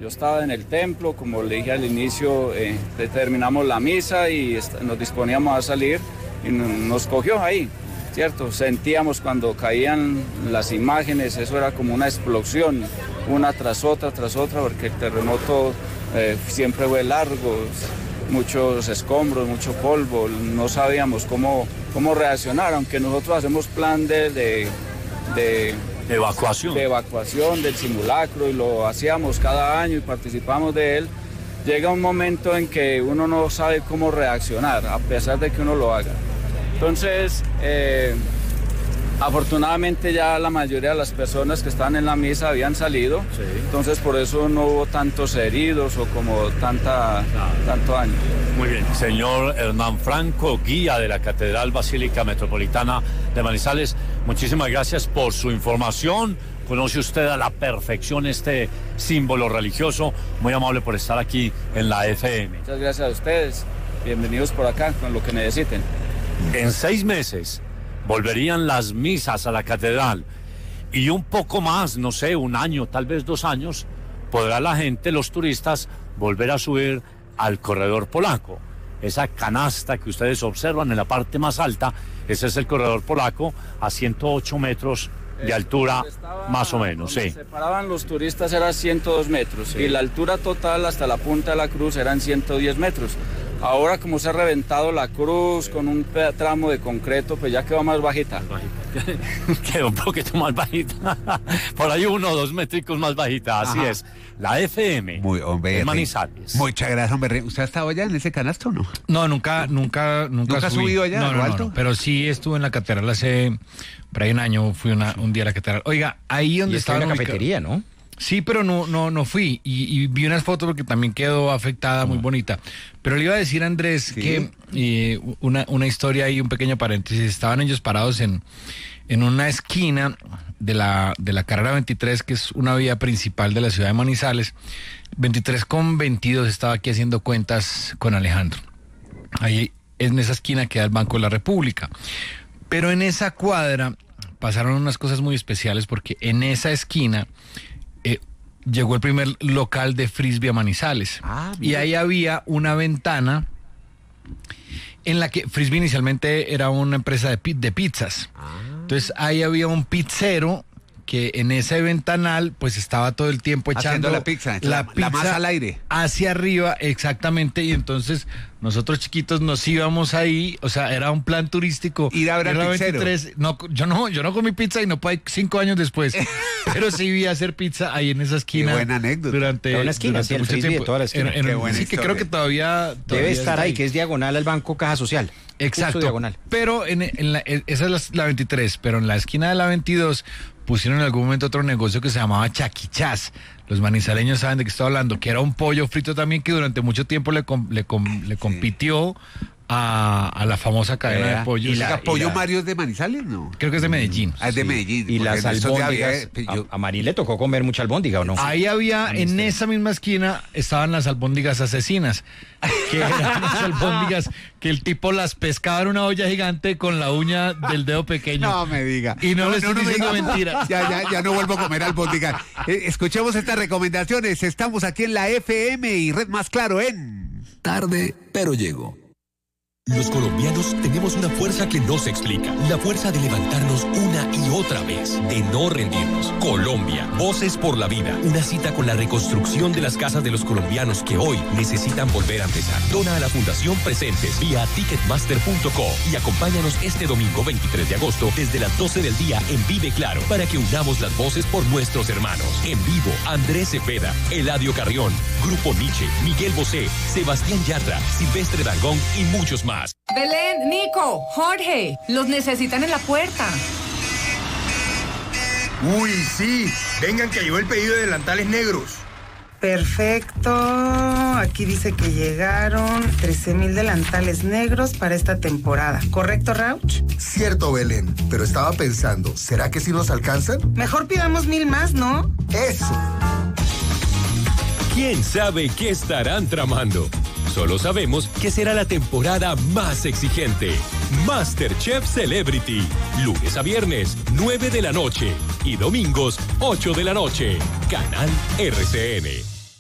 Yo estaba en el templo, como le dije al inicio, terminamos la misa y nos disponíamos a salir y nos cogió ahí, ¿cierto? Sentíamos cuando caían las imágenes, eso era como una explosión, una tras otra, porque el terremoto siempre fue largo, muchos escombros, mucho polvo, no sabíamos cómo reaccionar, aunque nosotros hacemos plan de evacuación del simulacro y lo hacíamos cada año y participamos de él. Llega un momento en que uno no sabe cómo reaccionar, a pesar de que uno lo haga. Entonces, afortunadamente ya la mayoría de las personas que estaban en la misa habían salido, sí. Entonces por eso no hubo tantos heridos o como tanto daño. Muy bien, señor Hernán Franco, guía de la Catedral Basílica Metropolitana de Manizales, muchísimas gracias por su información. Conoce usted a la perfección este símbolo religioso. Muy amable por estar aquí en la FM. Muchas gracias a ustedes. Bienvenidos por acá con lo que necesiten. En 6 meses volverían las misas a la catedral y un poco más, no sé, 1 año, tal vez 2 años, podrá la gente, los turistas, volver a subir al corredor polaco. Esa canasta que ustedes observan en la parte más alta, ese es el corredor polaco a 108 metros de altura, más o menos, sí. Separaban los turistas era 102 metros, sí. Y la altura total hasta la punta de la cruz eran 110 metros. Ahora, como se ha reventado la cruz con un tramo de concreto, pues ya quedó más bajita. Quedó un poquito más bajita. Por ahí 1 o 2 métricos más bajita, así Ajá. Es. La FM, hombre, Manizales. Muchas gracias, hombre. ¿Usted ha estado allá en ese canasto o no? No, nunca ha subido allá, no, alto? No, pero sí estuve en la catedral hace, por ahí 1 año, fui un día a la catedral. Oiga, ahí donde estaba en la cafetería, ¿no? Sí, pero no fui y vi unas fotos porque también quedó afectada, muy bonita. Pero le iba a decir a Andrés ¿sí? Que una historia y un pequeño paréntesis. Estaban ellos parados en una esquina de la carrera 23, que es una vía principal de la ciudad de Manizales. 23 con 22, estaba aquí haciendo cuentas con Alejandro. Ahí en esa esquina queda el Banco de la República. Pero en esa cuadra pasaron unas cosas muy especiales porque en esa esquina llegó el primer local de frisbee a Manizales. Y ahí había una ventana en la que frisbee inicialmente era una empresa de pizzas. Entonces ahí había un pizzero que en ese ventanal pues estaba todo el tiempo echando la pizza masa al aire hacia arriba, exactamente, y entonces nosotros chiquitos nos íbamos ahí, o sea, era un plan turístico. Ir a ver al pizzero. 23, yo no comí pizza y no pude 5 años después, pero sí vi hacer pizza ahí en esa esquina. Qué buena anécdota. Durante una esquina, sí, el mucho frisbee tiempo. De toda la esquina. Sí, que creo que todavía debe estar ahí, que es diagonal al Banco Caja Social. Exacto. Diagonal. Pero esa es la 23, pero en la esquina de la 22 pusieron en algún momento otro negocio que se llamaba Chaquichás. Los manizaleños saben de qué estoy hablando, que era un pollo frito también que durante mucho tiempo le compitió a la famosa cadena de pollos. ¿Pollo Mario es de Manizales, no? Creo que es de Medellín. Es de Medellín. Y las albóndigas, a Marí le tocó comer mucha albóndiga, ¿o no? Ahí había, en esa misma esquina, estaban las albóndigas asesinas, que eran las albóndigas que el tipo las pescaba en una olla gigante con la uña del dedo pequeño. No me diga. Y no le estoy diciendo mentira. Ya no vuelvo a comer albóndigas. Escuchemos estas recomendaciones. Estamos aquí en la FM y Red Más Claro en... Tarde, pero llego. Los colombianos tenemos una fuerza que no se explica. La fuerza de levantarnos una y otra vez, de no rendirnos. Colombia, Voces por la Vida. Una cita con la reconstrucción de las casas de los colombianos que hoy necesitan volver a empezar. Dona a la Fundación Presentes vía ticketmaster.co y acompáñanos este domingo 23 de agosto desde las 12 del día en Vive Claro para que unamos las voces por nuestros hermanos. En vivo, Andrés Cepeda, Eladio Carrión, Grupo Nietzsche, Miguel Bosé, Sebastián Yatra, Silvestre Dangond y muchos más. Belén, Nico, Jorge, los necesitan en la puerta. Uy, sí, vengan que llegó el pedido de delantales negros. Perfecto, aquí dice que llegaron 13,000 delantales negros para esta temporada. ¿Correcto, Rauch? Cierto, Belén, pero estaba pensando, ¿será que sí nos alcanzan? Mejor pidamos 1,000 más, ¿no? Eso. ¿Quién sabe qué estarán tramando? Solo sabemos que será la temporada más exigente. MasterChef Celebrity. Lunes a viernes, 9 de la noche. Y domingos, 8 de la noche. Canal RCN.